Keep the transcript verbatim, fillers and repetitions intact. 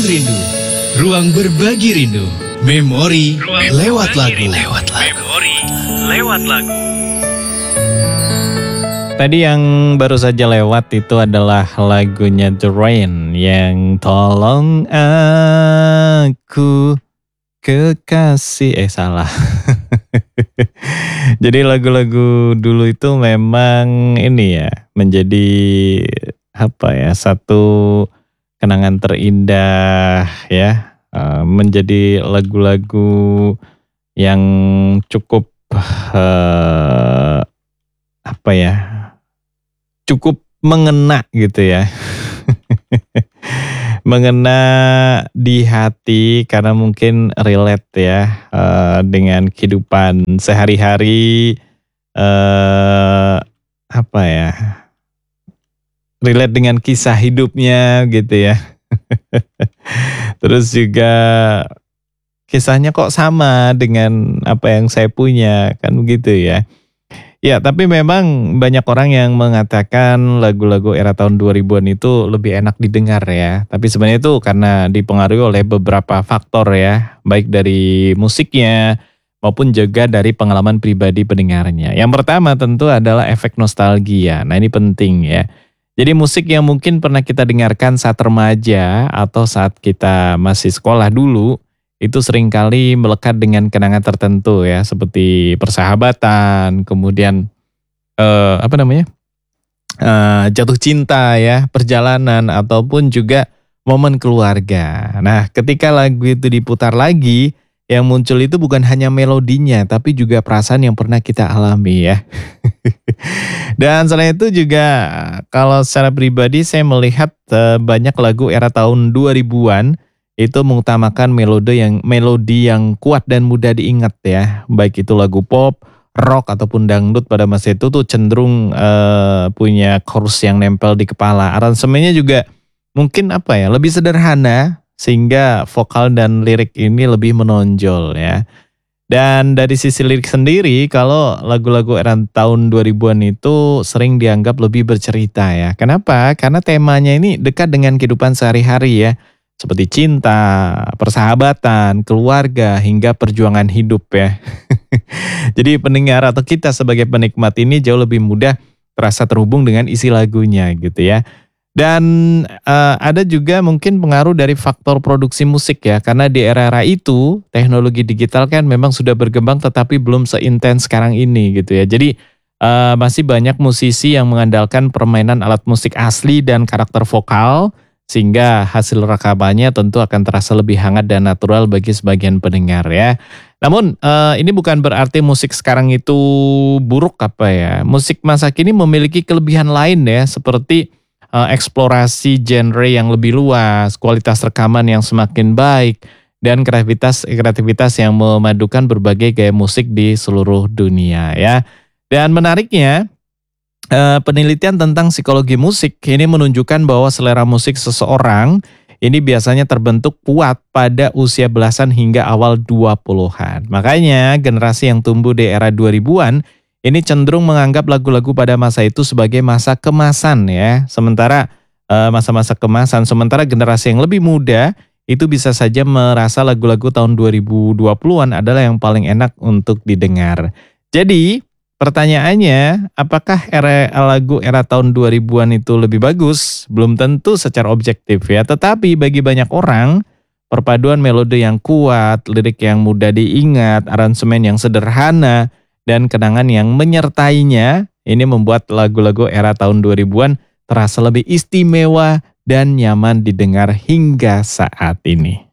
rindu, ruang berbagi rindu, memori ruang lewat lagu. Lewat lagu. Memori lewat lagu. Tadi yang baru saja lewat itu adalah lagunya The Rain yang Tolong Aku Kekasih. Eh salah. Jadi lagu-lagu dulu itu memang ini ya, menjadi apa ya, satu kenangan terindah ya. Uh, menjadi lagu-lagu yang cukup uh, apa ya, cukup mengena gitu ya. Mengena di hati karena mungkin relate ya uh, dengan kehidupan sehari-hari, uh, apa ya, relate dengan kisah hidupnya gitu ya. Terus juga kisahnya kok sama dengan apa yang saya punya, kan begitu ya. Ya, tapi memang banyak orang yang mengatakan lagu-lagu era tahun dua ribuan itu lebih enak didengar ya. Tapi sebenarnya itu karena dipengaruhi oleh beberapa faktor ya, baik dari musiknya maupun juga dari pengalaman pribadi pendengarnya. Yang pertama tentu adalah efek nostalgia. Nah, ini penting ya. Jadi musik yang mungkin pernah kita dengarkan saat remaja atau saat kita masih sekolah dulu, itu seringkali melekat dengan kenangan tertentu ya, seperti persahabatan, kemudian eh, apa namanya, eh, jatuh cinta ya, perjalanan, ataupun juga momen keluarga. Nah, ketika lagu itu diputar lagi, yang muncul itu bukan hanya melodinya, tapi juga perasaan yang pernah kita alami ya. Dan selain itu juga kalau secara pribadi saya melihat eh, banyak lagu era tahun dua ribuan itu mengutamakan melodi yang melodi yang kuat dan mudah diingat ya. Baik itu lagu pop, rock ataupun dangdut pada masa itu tuh cenderung uh, punya chorus yang nempel di kepala. Aransemennya juga mungkin apa ya, lebih sederhana sehingga vokal dan lirik ini lebih menonjol ya. Dan dari sisi lirik sendiri, kalau lagu-lagu era tahun dua ribuan itu sering dianggap lebih bercerita ya. Kenapa? Karena temanya ini dekat dengan kehidupan sehari-hari ya. Seperti cinta, persahabatan, keluarga, hingga perjuangan hidup ya. Jadi pendengar atau kita sebagai penikmat ini jauh lebih mudah terasa terhubung dengan isi lagunya gitu ya. Dan uh, ada juga mungkin pengaruh dari faktor produksi musik ya. Karena di era-era itu teknologi digital kan memang sudah berkembang tetapi belum seintens sekarang ini gitu ya. Jadi uh, masih banyak musisi yang mengandalkan permainan alat musik asli dan karakter vokal, sehingga hasil rekamannya tentu akan terasa lebih hangat dan natural bagi sebagian pendengar ya. Namun uh, ini bukan berarti musik sekarang itu buruk apa ya. Musik masa kini memiliki kelebihan lain ya, seperti uh, eksplorasi genre yang lebih luas, kualitas rekaman yang semakin baik, dan kreativitas kreativitas yang memadukan berbagai gaya musik di seluruh dunia ya. Dan menariknya, Uh, penelitian tentang psikologi musik ini menunjukkan bahwa selera musik seseorang ini biasanya terbentuk kuat pada usia belasan hingga awal dua puluhan. Makanya generasi yang tumbuh di era dua ribuan ini cenderung menganggap lagu-lagu pada masa itu sebagai masa kemasan ya. Sementara uh, masa-masa kemasan, sementara generasi yang lebih muda itu bisa saja merasa lagu-lagu tahun dua ribu dua puluhan adalah yang paling enak untuk didengar. Jadi pertanyaannya, apakah era lagu era tahun dua ribuan itu lebih bagus? Belum tentu secara objektif ya, tetapi bagi banyak orang, perpaduan melodi yang kuat, lirik yang mudah diingat, aransemen yang sederhana, dan kenangan yang menyertainya, ini membuat lagu-lagu era tahun dua ribuan terasa lebih istimewa dan nyaman didengar hingga saat ini.